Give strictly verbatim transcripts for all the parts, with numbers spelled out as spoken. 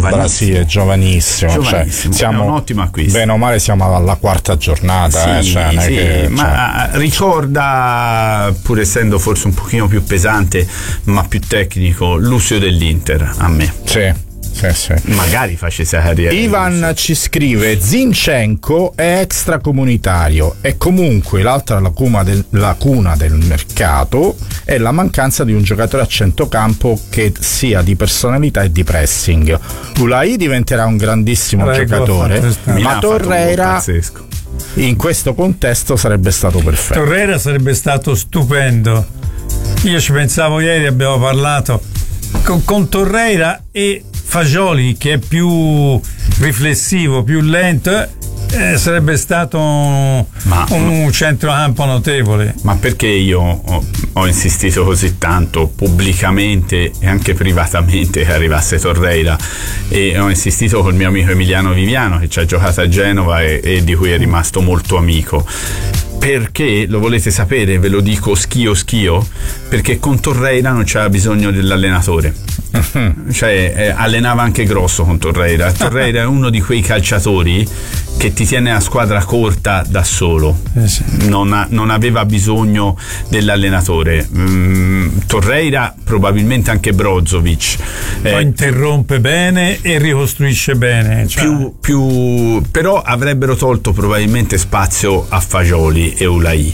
Brasile, giovanissimo, giovanissimo. Cioè, siamo, è un ottimo acquisto. Bene o male siamo alla quarta giornata, sì, eh, cioè, sì, che, ma cioè. ricorda, pur essendo forse un pochino più pesante ma più tecnico, Lucio dell'Inter a me. Sì. Sì, sì. Magari facesse la carriera. Ivan ci scrive: Zinchenko è extracomunitario e comunque l'altra lacuna del, lacuna del mercato è la mancanza di un giocatore a centrocampo che sia di personalità e di pressing. Ulai diventerà un grandissimo Prego, giocatore, ma Torreira in questo contesto sarebbe stato perfetto. Torreira sarebbe stato stupendo. Io ci pensavo ieri, abbiamo parlato con, con Torreira e Fagioli, che è più riflessivo, più lento, eh, sarebbe stato un, ma, un centrocampo notevole. Ma perché io ho, ho insistito così tanto pubblicamente e anche privatamente che arrivasse Torreira, e ho insistito col mio amico Emiliano Viviano, che ci ha giocato a Genova e, e di cui è rimasto molto amico? Perché, lo volete sapere, ve lo dico schio schio, perché con Torreira non c'era bisogno dell'allenatore. Cioè eh, allenava anche grosso con Torreira. Torreira è uno di quei calciatori che ti tiene la squadra corta da solo, eh sì. non, ha, non aveva bisogno dell'allenatore. mm, Torreira, probabilmente anche Brozovic, eh, poi interrompe bene e ricostruisce bene, cioè. più, più, però avrebbero tolto probabilmente spazio a Fagioli e Ulai.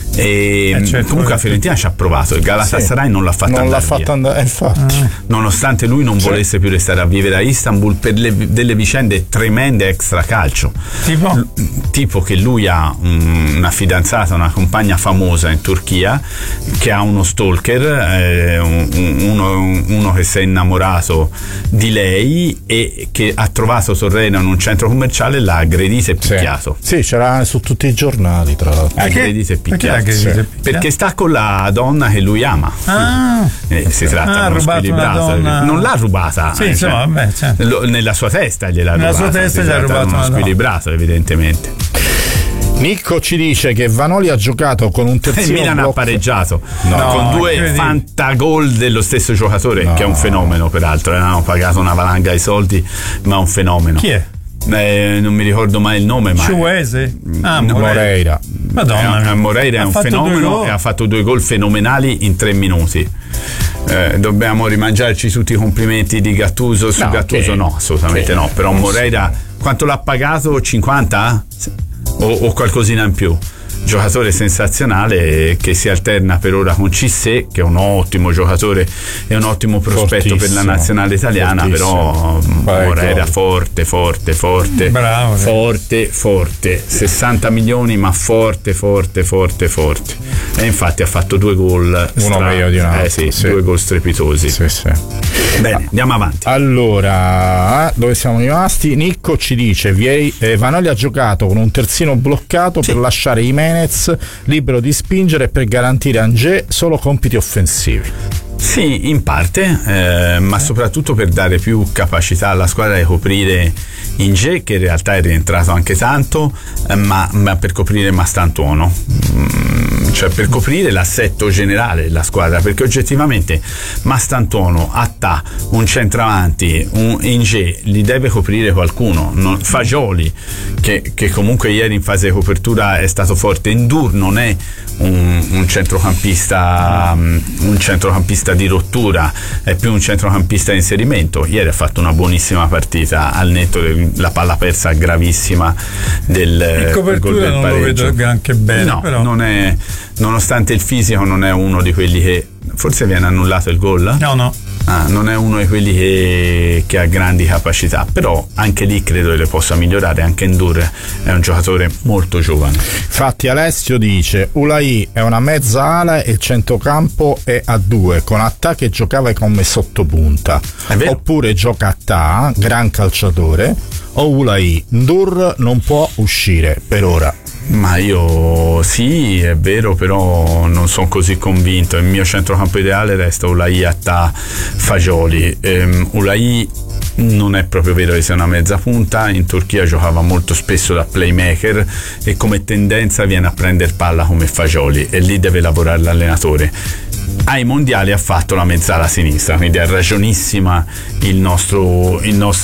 E eh certo, comunque la Fiorentina ci ha provato, il Galatasaray sì, non l'ha fatta non andare l'ha fatta andare, infatti. Ah. Nonostante lui non cioè. volesse più restare a vivere a Istanbul per le, delle vicende tremende extra calcio, tipo, L- tipo che lui ha un, una fidanzata, una compagna famosa in Turchia che ha uno stalker, eh, un, uno, uno che si è innamorato di lei e che ha trovato Torreira in un centro commerciale, l'ha aggredito e picchiato. Sì, sì, c'era su tutti i giornali, tra l'altro. Aggredito e picchiato. Sì. Perché sta con la donna che lui ama. Ah, eh, si tratta ah, di uno squilibrato. Non l'ha rubata, sì, eh, insomma, cioè, vabbè, certo. lo, nella sua testa gliel'ha nella rubata. Nella sua testa si gli ha rubato uno squilibrato, evidentemente. Nicco ci dice che Vanoli ha giocato con un terzino. Il Milan blocco... ha pareggiato no, con due fantagol dello stesso giocatore, no. che è un fenomeno, peraltro. Eh, hanno pagato una valanga di soldi, ma è un fenomeno. Chi è? Eh, non mi ricordo mai il nome, ma Ciuese? Ah, no, Moreira. Madonna, eh, Moreira è un fenomeno e ha fatto due gol fenomenali in tre minuti. Eh, dobbiamo rimangiarci tutti i complimenti di Gattuso su no, Gattuso che, no, assolutamente che, no, però Moreira quanto l'ha pagato? cinquanta? O, o qualcosina in più. Giocatore sensazionale che si alterna per ora con Cissé, che è un ottimo giocatore e un ottimo prospetto per la nazionale italiana, però Moreira forte, forte, forte, bravo, forte, forte, sessanta milioni, ma forte, forte, forte, forte. E infatti ha fatto due gol, uno stra- meglio di un altro, eh sì, sì. due gol strepitosi. Sì, sì. Bene, andiamo avanti. Allora, dove siamo rimasti? Nicco ci dice: eh, Vanoli ha giocato con un terzino bloccato sì. per lasciare i Jimenez libero di spingere e per garantire a Angers solo compiti offensivi. Sì, in parte, eh, ma soprattutto per dare più capacità alla squadra di coprire Inge, che in realtà è rientrato anche tanto, eh, ma, ma per coprire Mastantuono, mm, cioè per coprire l'assetto generale della squadra, perché oggettivamente Mastantuono, Attà, un centravanti, un Inge, li deve coprire qualcuno. Non, Fagioli, che, che comunque ieri in fase di copertura è stato forte. Ndour non è un, un centrocampista um, un centrocampista di rottura, è più un centrocampista di inserimento. Ieri ha fatto una buonissima partita al netto della palla persa gravissima del, in copertura del non pareggio. Lo vedo anche bene, no, però. non è, nonostante il fisico non è uno di quelli che forse viene annullato il gol? No, no. Ah, non è uno di quelli che, che ha grandi capacità, però anche lì credo che le possa migliorare. Anche Ndour è un giocatore molto giovane. Infatti Alessio dice: Ulai è una mezza ala e il centrocampo è a due, con Attà che giocava come sottopunta, oppure gioca Attà, gran calciatore, o Ulai. Ndour non può uscire per ora. Ma io sì, è vero, però non sono così convinto. Il mio centrocampo ideale resta Ulai, Attà, Fagioli. ehm, Ulai non è proprio vero che sia una mezza punta. In Turchia giocava molto spesso da playmaker e come tendenza viene a prendere palla come Fagioli, e lì deve lavorare l'allenatore. Ai mondiali ha fatto la mezzala sinistra, quindi è ragionissima il nostro, il nostro